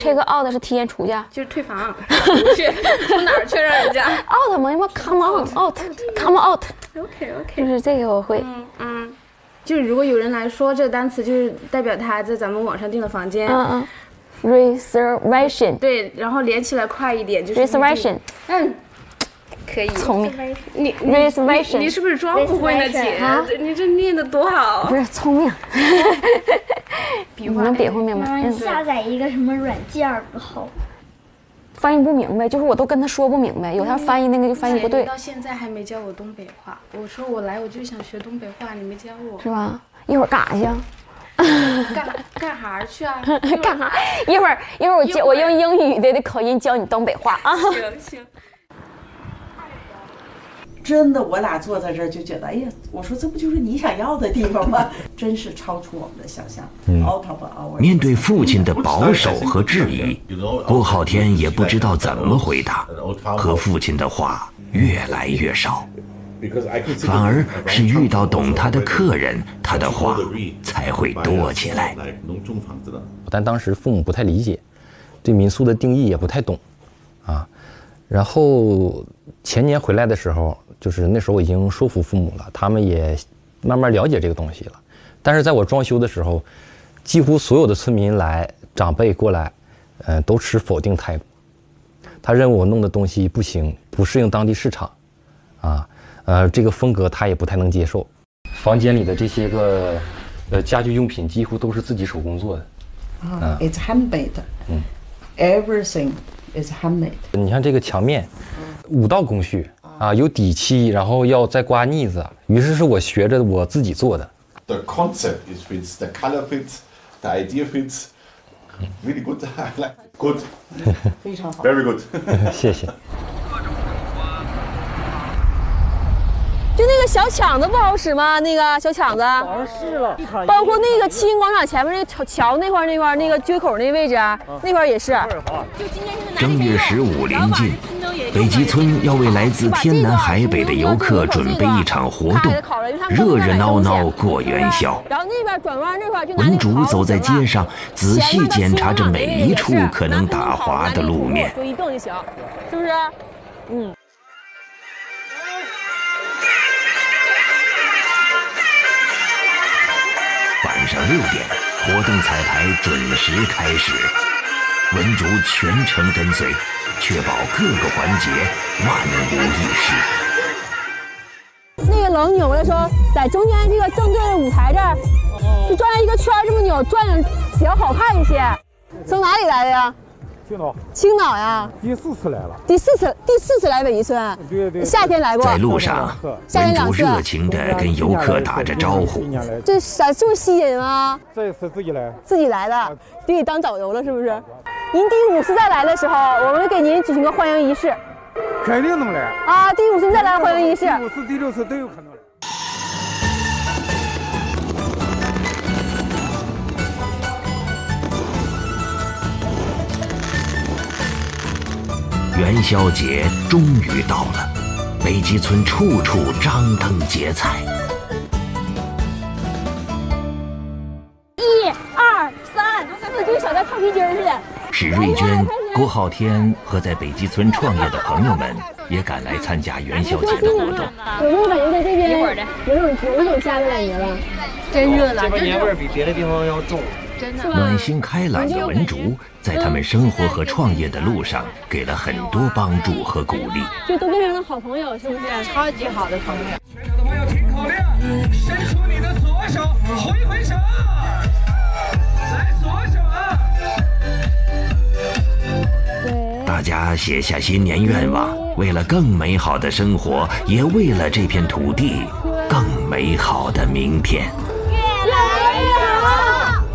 这个 out 是提前出去， 就是退房，去从哪儿去让人家 out 嘛？什么 come on out，come out。OK， 就是这个我会。 就是如果有人来说这个单词，就是代表他在咱们网上订的房间。 reservation。 对，然后连起来快一点就是 reservation。 可以。 聪明。 你 reservation。 你是不是装不会呢，姐？你这念的多好。 不是聪明。你能比划明白？ 你下载一个什么软件不好？ 翻译不明白，就是我都跟他说不明白，有他翻译那个就翻译不对。 你到现在还没教我东北话，我说我来我就想学东北话，你没教我。 是吧？一会儿干啥去啊？ 干啥去啊？ 干啥？一会儿我用英语的口音教你东北话啊。 行。 真的，我俩坐在这儿就觉得，哎呀，我说这不就是你想要的地方吗？真是超出我们的想象。 面对父亲的保守和质疑，郭浩天也不知道怎么回答，和父亲的话越来越少，反而是遇到懂他的客人，他的话才会多起来。 但当时父母不太理解，对民宿的定义也不太懂，啊，然后前年回来的时候。就是那时候我已经说服父母了，他们也慢慢了解这个东西了。但是在我装修的时候，几乎所有的村民来，长辈过来，都持否定态度。他认为我弄的东西不行，不适应当地市场，啊，这个风格他也不太能接受。房间里的这些个家居用品几乎都是自己手工做的。 It's handmade. Everything is handmade. 你看这个墙面，5道工序。有底漆，然后要再刮腻子，于是是我学着我自己做的。 The concept is fits, the color fits, the idea fits. Really good. I like it. Good. 非常好。 Very good. 谢谢。 就那个小抢子不好使吗？那个小抢子。 是了。 包括那个七星广场前面那个桥那块那个街口那位置，那块也是。 正月15临近，北极村要为来自天南海北的游客准备一场活动，热热闹闹过元宵。 然后那边转弯那块就文竹走在街上，仔细检查着每一处可能打滑的路面。 就一蹬就行，是不是？ 晚上6点，活动彩排准时开始，文竹全程跟随，确保各个环节万无一失。 那个棱扭的时候，在中间这个正对着舞台这儿，就转一个圈这么扭，转比较好看一些。从哪里来的呀？青岛呀， 第4次来了。 第四次来北极村。对，夏天来过。 在路上，文竹热情地跟游客打着招呼。 这就是吸引啊！ 这一次自己来。 自己来的，给你当导游了是不是？您第5次再来的时候，我们给您举行个欢迎仪式。 肯定能来啊！第5次再来欢迎仪式。第 5次、第6次都有可能来。 元宵节终于到了，北极村处处张灯结彩。 1、2、3，就小在跳皮筋似的。 史瑞娟、郭浩天和在北极村创业的朋友们也赶来参加元宵节的活动。 有没有感觉在这边有种家的感觉了？真热了， 这边年味比别的地方要重。 暖心开朗的文竹，在他们生活和创业的路上给了很多帮助和鼓励， 就都变成了好朋友，是不是？超级好的朋友。 全场的朋友听口令，伸出你的左手，挥挥手，来左手啊！ 大家写下新年愿望，为了更美好的生活，也为了这片土地更美好的明天。